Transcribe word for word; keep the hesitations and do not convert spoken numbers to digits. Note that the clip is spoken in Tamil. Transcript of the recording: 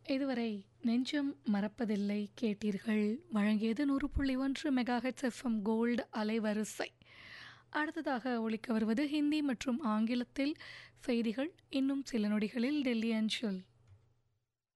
இதுவரை நெஞ்சம் மறப்பதில்லை கேட்டீர்கள். வழங்கியது நூறு புள்ளி ஒன்று மெகாஹெட்ஸ் எஃப்எம் கோல்டு அலைவரிசை. அடுத்ததாக ஒலிக்க வருவது ஹிந்தி மற்றும் ஆங்கிலத்தில் செய்திகள். இன்னும் சில நொடிகளில் டெல்லி அஞ்சல்.